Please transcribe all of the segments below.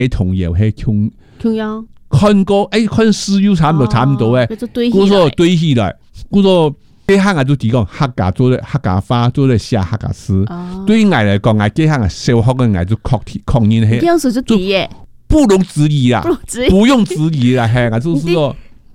同样係同樣看過看書又差唔多誒，嗰個對起來，嗰個幾行啊都提講客家做咧客家話做咧寫客家詩，對我嚟講，我幾行啊小學嘅我就確認係， 這樣子就對耶， 不容置疑啦，不用質疑啦，係啊，就是說。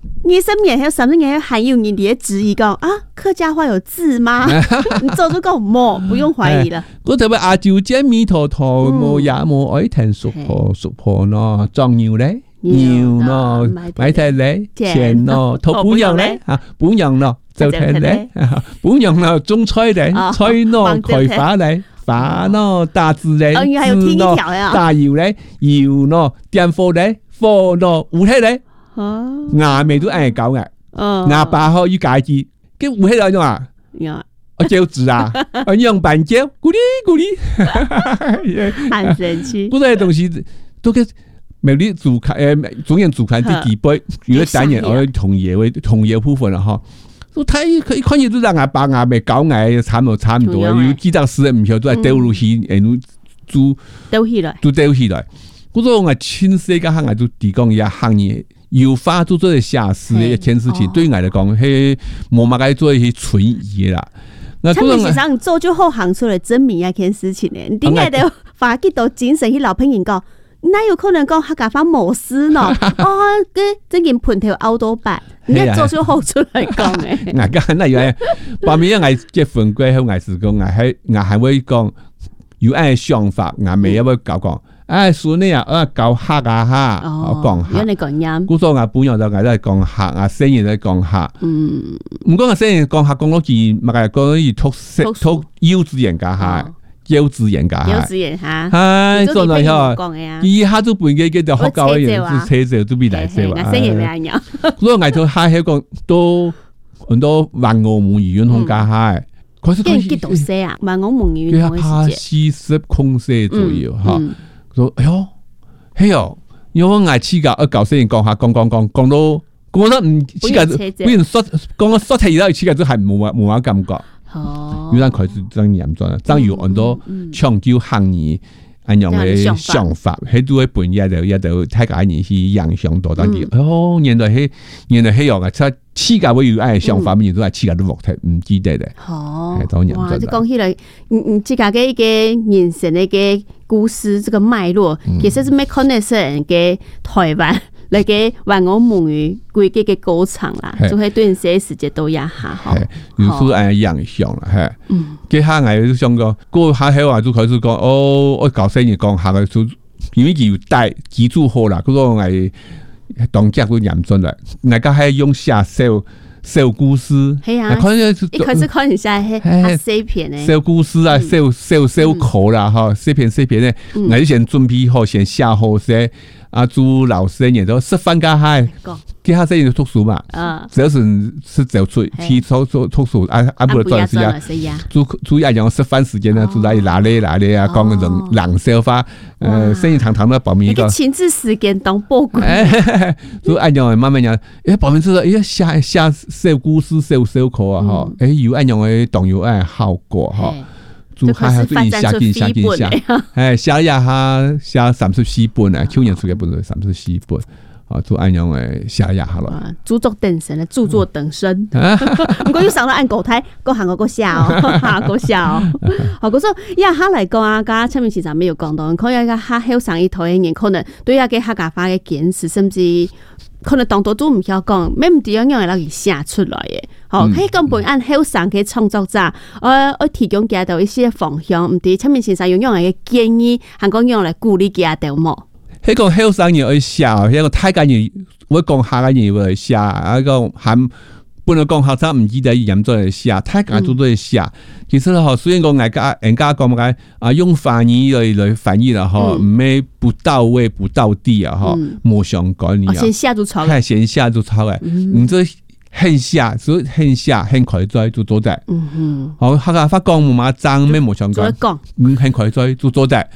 20年後30年後還有人哋質疑講啊，客家話有字嗎？你早就講冇，不用懷疑了。 嗰特別阿舅姐米陀陀冇也冇愛聽熟婆咯，裝牛咧，牛咯，買睇咧，錢咯，頭本樣咧，本樣咯，就聽咧，本樣咯，種菜咧，菜咯，開花咧，花咯，打字咧，字咯，打油咧，油咯，點火咧，火咯，烏黑咧。牙味都愛搞嘅，牙把好要戒指，跟烏黑嗰種啊，我膠紙啊，我用板膠，咕哩咕哩， 很神奇。 嗰啲東西都嘅美麗主看中央主看第幾杯，如果單元我同業部分啦嗬，都睇佢看嘢都讓牙把牙味搞牙差唔多，有幾張紙唔曉都係丟入去， 丟起來， 嗰種我親世嘅行業都提供一行業。有發做這寫詩嘅一件事情，對我嚟講係冇乜嘅做一些存疑啦。 那陳明先生做就好行出來證明一件事情咧，點解你發幾多精神去老朋友講，哪有可能講客家話冇詩呢？佢整件盤條凹多白，你做就好出來講嘅。 我講那樣，把面我結婚過後，我是講我還會講有愛想法，我未有會講。孫呢教客啊哈，我講客。 你講音， 嗰時我本人就係都係講客啊，生意都係講客。唔講生意講客，講多字，咪係講啲讀幼稚園噶嚇，幼稚園嚇。係，做嚟後，以下都半嘅就學教嘅人都車就都必嚟車話。 生意咩樣？ 所以我就喺香港都很多萬我們語言同家下。佢是講幾多歲啊？萬我們語言佢係40空歲左右嚇。說哎喲，嘿喲，因為我試過搞生意講下講到唔試過，不然講到說起來試過都係冇乜感覺。有陣開始真嚴重啦，真有很多長久行業按樣嘅想法，喺都喺本業就睇下人去影響到當地。哦，原來係樣嘅，即係試過會有愛想法，乜嘢都係試過都冇睇，唔記得咧。 哇！即講起來，即家嘅一個人生嘅一個故事，這個脈絡，其實是咩可能係嘅台灣嚟嘅萬我母語規個嘅歌唱啦，就係對些時節都也下好。 有時誒影響啦，係。佢下我都想講，過下喺話都開始講，我搞生意講下嘅，因為要帶記住好啦，嗰個係當家都嚴重啦，大家係用寫小故事， 係啊，一開始看一下係寫片咧， 小故事啊，小口啦，哈，寫片咧，我先準備好，先寫好些。做老師也都識翻家係，佢下先要讀書嘛，只要是走出去讀書，不能做時間，做一樣識翻時間啦，做嚟拿嚟啊，講嗰種冷笑話，生意堂啦，報名一個親自時間當報告， 做一樣慢慢樣，報名之後，寫小故事小口啊，嗬，有一樣嘅動有效果嗬。做下下最近寫，寫一下寫34本啊，去年出嘅本就34本，啊，做按樣嘅寫一下咯。 著作等身咧，著作等身。唔過要上到按狗台，個行個寫哦，個寫哦。好，嗰時一下嚟講啊，家前面其實沒有講到，可能一個下後上一頭嘅人，可能對一個客家話嘅見識，甚至可能當到都唔曉講，咩唔點樣嚟寫出來嘅。好，喺根本按後生嘅創作者，我提供佢哋一些方向，唔知前面先生用嘅建議，係講用嚟鼓勵佢哋冇。 喺個後生人去寫，喺個太監人，我講下個人去寫，一個還本來講學生唔記得嚴重嚟寫，太監都嚟寫。其實嗬，雖然講人家講乜用翻譯嚟翻譯啦，嗬，唔係不到位、不到地啊，嗬，冇相干嘅。 先寫就抄， 係先寫就抄嘅，唔知。很寫，所以很寫，很快在做作者。好，客家話講冇乜爭咩冇相干，很快在做作者。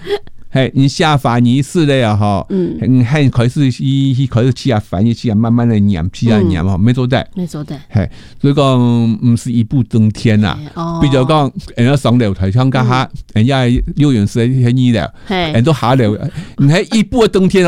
嘿，你下凡仪式的呀哈，还开始去啊凡仪去啊，慢慢的念去啊念哈，没做对，嘿，所以讲不是一步登天呐，比如讲人家上楼台上加下，人家6元是很易的，人都下楼，你还一步登天。